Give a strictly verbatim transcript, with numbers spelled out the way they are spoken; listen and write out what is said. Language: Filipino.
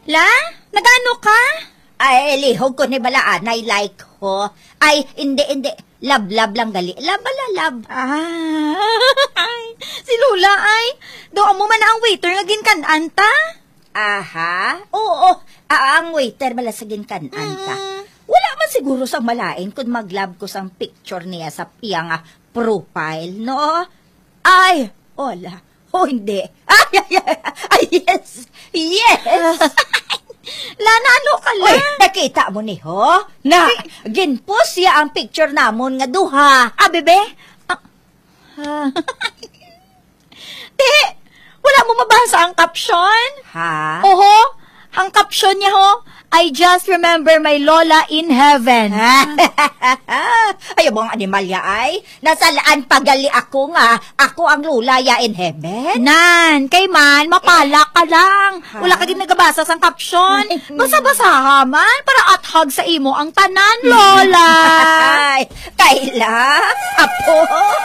La, nagano ka? Ay, lihog ko ni balaan, I like ho. Ay, hindi, hindi. Lab-lab lang gali. Lab-lab. Ah, si Lola ay, doon mo man na ang waiter nga ginkanan ta? Aha, oo. Ah, ang waiter malasagin kanan ta. Mm. Wala man siguro sang malain kung maglab ko sang picture niya sa piyang ah, profile, no? Ay, wala. Oh, hindi. Ay, ay, ay, ay yes. Yes. La, nano ka la? Uy, nakita mo ni ho? Na, ginpost siya ang picture namon nga duha. Ah, bebe? Ah. Ah. Te, wala mo mabasa ang caption? Ha? Oho, ang caption niya ho, I just remember my Lola in heaven. Ayaw mo ang animalya ay? Nasalaan pagali ako nga, ako ang lulaya in heaven? Nan, kay man, mapala ka lang. Ha? Wala ka din nagabasa sa caption. Basa-basa man, para athag sa imo ang tanan, Lola. Ay, kaila? Apo?